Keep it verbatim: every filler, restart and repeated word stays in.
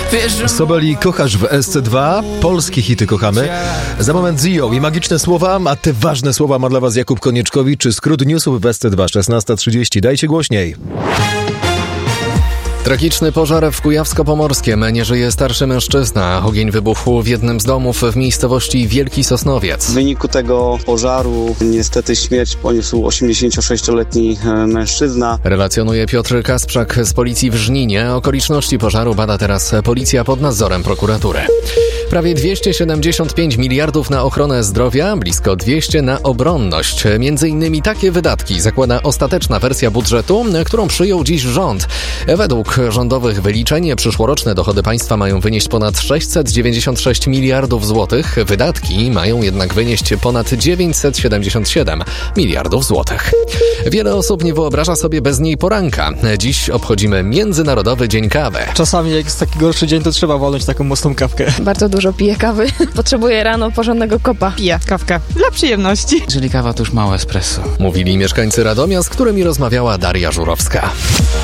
Soboli kochasz w S C dwa, polskie hity kochamy. Za moment Zio i magiczne słowa, a te ważne słowa ma dla was Jakub Konieczkowicz, czy skrót newsów w S C dwa, szesnasta trzydzieści. Dajcie głośniej. Tragiczny pożar w Kujawsko-Pomorskiem. Nie żyje starszy mężczyzna. Ogień wybuchł w jednym z domów w miejscowości Wielki Sosnowiec. W wyniku tego pożaru niestety śmierć poniósł osiemdziesięciosześcioletni mężczyzna. Relacjonuje Piotr Kasprzak z policji w Żninie. Okoliczności pożaru bada teraz policja pod nadzorem prokuratury. Prawie dwieście siedemdziesiąt pięć miliardów na ochronę zdrowia, blisko dwieście na obronność. Między innymi takie wydatki zakłada ostateczna wersja budżetu, którą przyjął dziś rząd. Według rządowych wyliczeń przyszłoroczne dochody państwa mają wynieść ponad sześćset dziewięćdziesiąt sześć miliardów złotych. Wydatki mają jednak wynieść ponad dziewięćset siedemdziesiąt siedem miliardów złotych. Wiele osób nie wyobraża sobie bez niej poranka. Dziś obchodzimy Międzynarodowy Dzień Kawy. Czasami jak jest taki gorszy dzień, to trzeba walnąć taką mocną kawkę. Bardzo dużo piję kawy. Potrzebuję rano porządnego kopa. Piję kawkę dla przyjemności. Jeżeli kawa, to już małe espresso. Mówili mieszkańcy Radomia, z którymi rozmawiała Daria Żurowska.